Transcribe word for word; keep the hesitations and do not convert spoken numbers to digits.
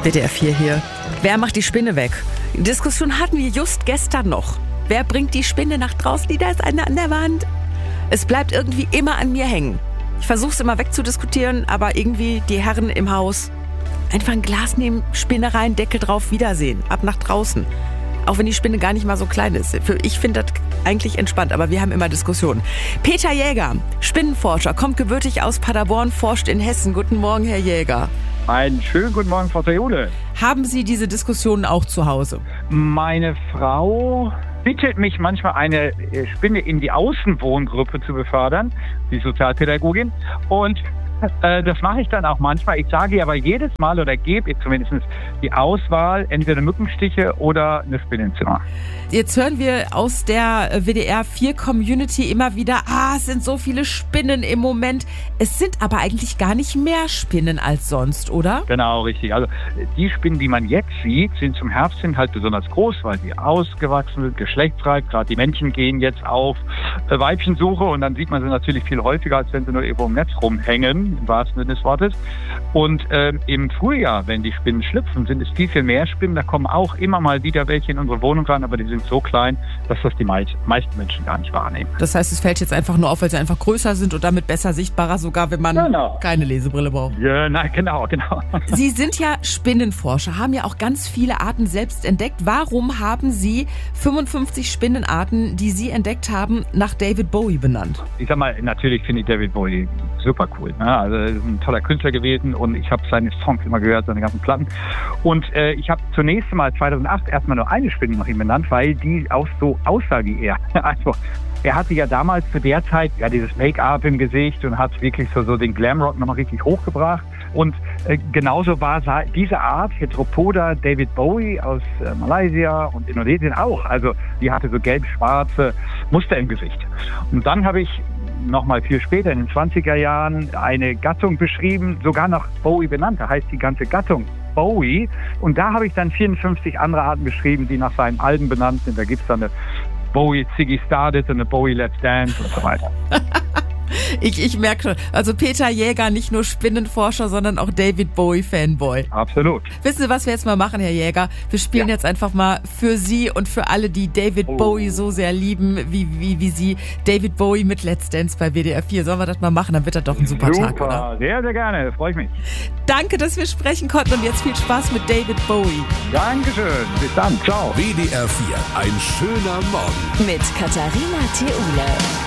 W D R vier hier. Wer macht die Spinne weg? Die Diskussion hatten wir just gestern noch. Wer bringt die Spinne nach draußen? Da ist eine an der Wand. Es bleibt irgendwie immer an mir hängen. Ich versuche es immer wegzudiskutieren, aber irgendwie die Herren im Haus. Einfach ein Glas nehmen, Spinne rein, Deckel drauf, Wiedersehen. Ab nach draußen. Auch wenn die Spinne gar nicht mal so klein ist. Ich finde das eigentlich entspannt, aber wir haben immer Diskussionen. Peter Jäger, Spinnenforscher, kommt gebürtig aus Paderborn, forscht in Hessen. Guten Morgen, Herr Jäger. Einen schönen guten Morgen, Frau Teode. Haben Sie diese Diskussionen auch zu Hause? Meine Frau bittet mich manchmal, eine Spinne in die Außenwohngruppe zu befördern, die Sozialpädagogin. Und äh, das mache ich dann auch manchmal. Ich sage ihr aber jedes Mal oder gebe ihr zumindest die Auswahl, entweder Mückenstiche oder eine Spinne ins Zimmer. Jetzt hören wir aus der W D R vier Community immer wieder, ah, es sind so viele Spinnen im Moment. Es sind aber eigentlich gar nicht mehr Spinnen als sonst, oder? Genau, richtig. Also die Spinnen, die man jetzt sieht, sind zum Herbst hin halt besonders groß, weil die ausgewachsen sind, geschlechtsreif. Gerade die Männchen gehen jetzt auf Weibchensuche und dann sieht man sie natürlich viel häufiger, als wenn sie nur irgendwo im Netz rumhängen, im wahrsten Sinne des Wortes. Und ähm, im Frühjahr, wenn die Spinnen schlüpfen, sind es viel, viel mehr Spinnen. Da kommen auch immer mal wieder welche in unsere Wohnung rein, aber die sind so klein, dass das die meisten Menschen gar nicht wahrnehmen. Das heißt, es fällt jetzt einfach nur auf, weil sie einfach größer sind und damit besser sichtbarer, sogar wenn man genau. keine Lesebrille braucht. Ja, nein, genau, genau. Sie sind ja Spinnenforscher, haben ja auch ganz viele Arten selbst entdeckt. Warum haben Sie fünfundfünfzig Spinnenarten, die Sie entdeckt haben, nach David Bowie benannt? Ich sag mal, natürlich finde ich David Bowie super cool. Ne? Also er ist ein toller Künstler gewesen und ich habe seine Songs immer gehört, seine ganzen Platten. Und äh, ich habe zunächst mal zweitausendacht erstmal nur eine Spinne nach ihm benannt, weil die auch so aussah wie er. Also er hatte ja damals zu der Zeit ja dieses Make-up im Gesicht und hat wirklich so, so den Glamrock nochmal richtig hochgebracht. Und äh, genauso war diese Art Heteropoda David Bowie aus äh, Malaysia und Indonesien auch. Also die hatte so gelb-schwarze Muster im Gesicht. Und dann habe ich nochmal viel später, in den zwanziger Jahren, eine Gattung beschrieben, sogar nach Bowie benannt. Da heißt die ganze Gattung Bowie. Und da habe ich dann vierundfünfzig andere Arten beschrieben, die nach seinen Alben benannt sind. Da gibt es dann eine Bowie Ziggy Stardust und eine Bowie Let's Dance und so weiter. Ich, ich merke schon, also Peter Jäger, nicht nur Spinnenforscher, sondern auch David Bowie-Fanboy. Absolut. Wissen Sie, was wir jetzt mal machen, Herr Jäger? Wir spielen ja. jetzt einfach mal für Sie und für alle, die David oh. Bowie so sehr lieben, wie, wie, wie Sie, David Bowie mit Let's Dance bei W D R vier. Sollen wir das mal machen? Dann wird das doch ein super, super Tag, oder? Sehr, sehr gerne. Freue ich mich. Danke, dass wir sprechen konnten und jetzt viel Spaß mit David Bowie. Dankeschön. Bis dann. Ciao. W D R vier. Ein schöner Morgen. Mit Katharina Theule.